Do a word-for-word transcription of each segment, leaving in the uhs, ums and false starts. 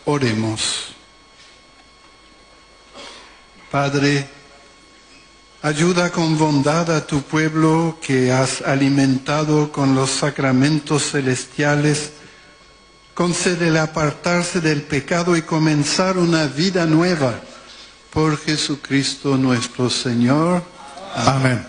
Oremos. Padre, ayuda con bondad a tu pueblo que has alimentado con los sacramentos celestiales. Concédele apartarse del pecado y comenzar una vida nueva. Por Jesucristo nuestro Señor. Amén. Amén.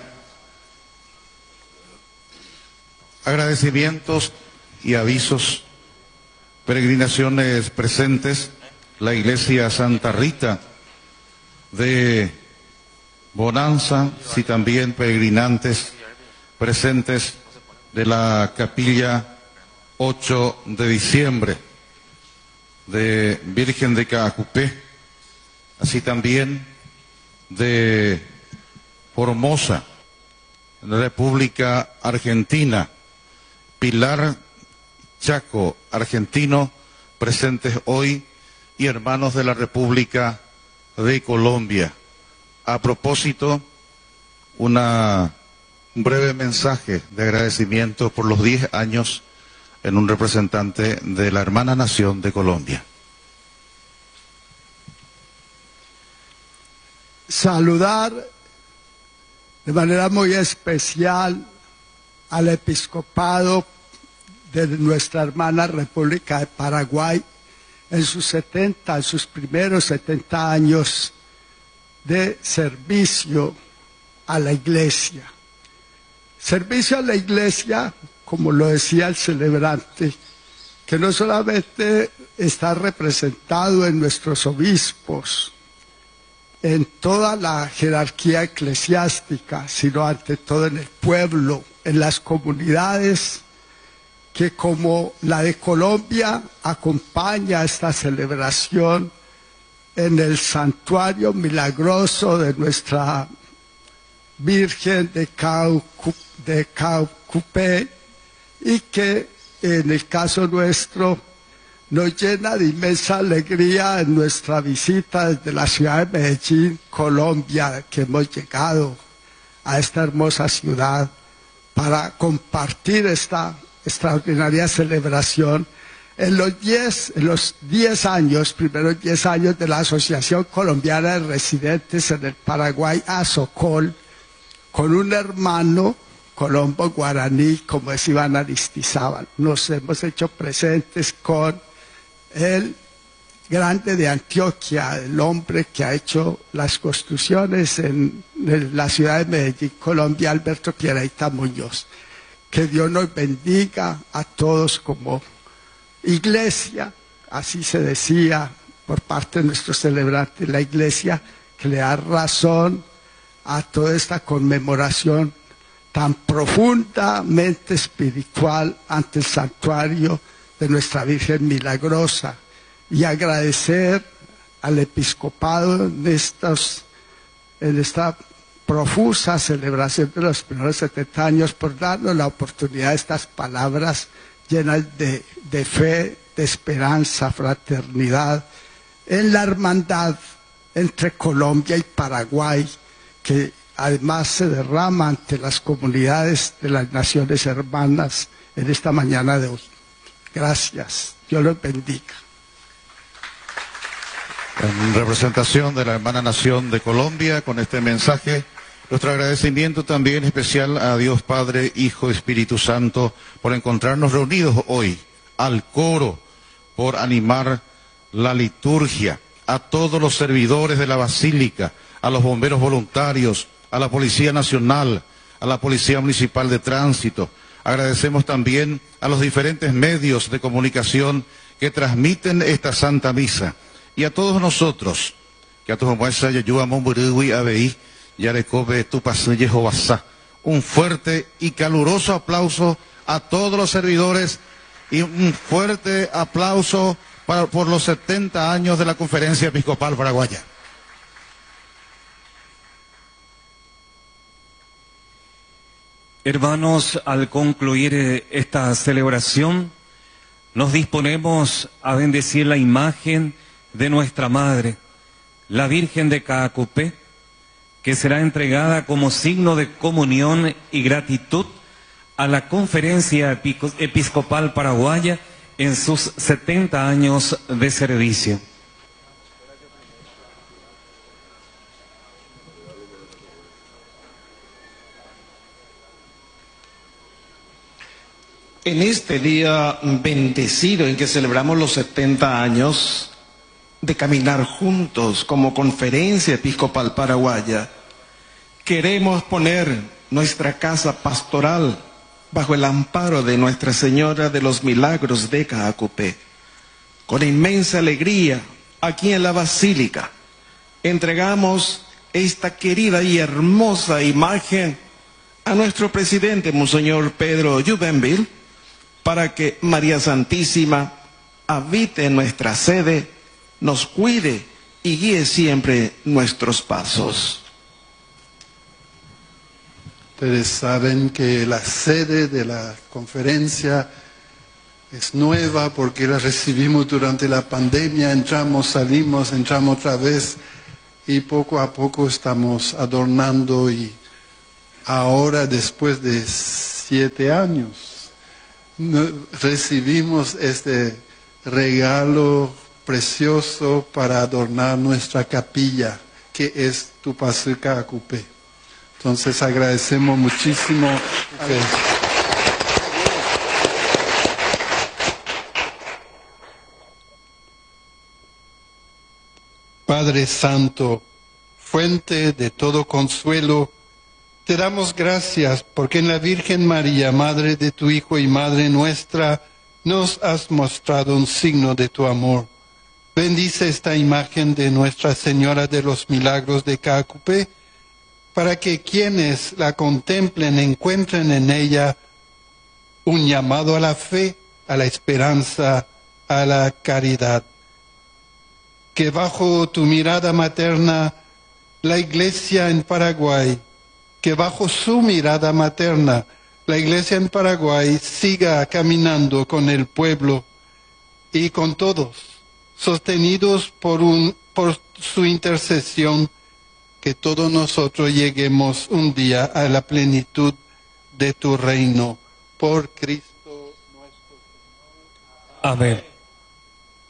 Agradecimientos y avisos. Peregrinaciones presentes. La Iglesia Santa Rita de Bonanza, y también peregrinantes presentes de la capilla ocho de diciembre de Virgen de Caacupé, así también de Formosa, en la República Argentina, Pilar, Chaco, argentino, presentes hoy, y hermanos de la República de Colombia. A propósito, una, un breve mensaje de agradecimiento por los diez años en un representante de la hermana nación de Colombia. Saludar de manera muy especial al episcopado de nuestra hermana República de Paraguay en sus setenta, en sus primeros setenta años de servicio a la Iglesia. Servicio a la Iglesia, como lo decía el celebrante, que no solamente está representado en nuestros obispos, en toda la jerarquía eclesiástica, sino ante todo en el pueblo, en las comunidades, que como la de Colombia acompaña esta celebración en el santuario milagroso de nuestra Virgen de Caacupé, y que en el caso nuestro nos llena de inmensa alegría en nuestra visita desde la ciudad de Medellín, Colombia, que hemos llegado a esta hermosa ciudad para compartir esta extraordinaria celebración en los diez, en los diez años, primeros diez años de la Asociación Colombiana de Residentes en el Paraguay, ASOCOL, con un hermano colombo guaraní, como es Iván Aristizábal. Nos hemos hecho presentes con el grande de Antioquia, el hombre que ha hecho las construcciones en, en la ciudad de Medellín, Colombia, Alberto Piedrahita Muñoz. Que Dios nos bendiga a todos como Iglesia, así se decía por parte de nuestros celebrantes, la Iglesia que le da razón a toda esta conmemoración tan profundamente espiritual ante el santuario de nuestra Virgen Milagrosa, y agradecer al episcopado en, estos, en esta profusa celebración de los primeros setenta años por darnos la oportunidad de estas palabras llenas de, de fe, de esperanza, fraternidad, en la hermandad entre Colombia y Paraguay, que además se derrama ante las comunidades de las naciones hermanas en esta mañana de hoy. Gracias, Dios los bendiga. En representación de la hermana nación de Colombia, con este mensaje, nuestro agradecimiento también especial a Dios Padre, Hijo y Espíritu Santo por encontrarnos reunidos hoy, al coro, por animar la liturgia, a todos los servidores de la Basílica, a los bomberos voluntarios, a la Policía Nacional, a la Policía Municipal de Tránsito. Agradecemos también a los diferentes medios de comunicación que transmiten esta Santa Misa, y a todos nosotros, que a todos muestra ayudamos a veí. Un fuerte y caluroso aplauso a todos los servidores y un fuerte aplauso para, por los setenta años de la Conferencia Episcopal Paraguaya. Hermanos, al concluir esta celebración, nos disponemos a bendecir la imagen de nuestra Madre, la Virgen de Caacupé, que será entregada como signo de comunión y gratitud a la Conferencia Episcopal Paraguaya en sus setenta años de servicio. En este día bendecido en que celebramos los setenta años de caminar juntos como Conferencia Episcopal Paraguaya, queremos poner nuestra casa pastoral bajo el amparo de Nuestra Señora de los Milagros de Caacupé. Con inmensa alegría, aquí en la Basílica, entregamos esta querida y hermosa imagen a nuestro presidente, Monseñor Pedro Jubenville, para que María Santísima habite en nuestra sede, nos cuide y guíe siempre nuestros pasos. Ustedes saben que la sede de la conferencia es nueva porque la recibimos durante la pandemia, entramos, salimos, entramos otra vez y poco a poco estamos adornando y ahora después de siete años recibimos este regalo precioso para adornar nuestra capilla, que es Tupac Caacupé. Entonces agradecemos muchísimo. Padre Santo, fuente de todo consuelo, te damos gracias porque en la Virgen María, Madre de tu Hijo y Madre nuestra, nos has mostrado un signo de tu amor. Bendice esta imagen de Nuestra Señora de los Milagros de Caacupé, para que quienes la contemplen encuentren en ella un llamado a la fe, a la esperanza, a la caridad. Que bajo tu mirada materna, la Iglesia en Paraguay, que bajo su mirada materna, la Iglesia en Paraguay siga caminando con el pueblo y con todos, sostenidos por, un, por su intercesión, que todos nosotros lleguemos un día a la plenitud de tu reino. Por Cristo nuestro Señor. Amén.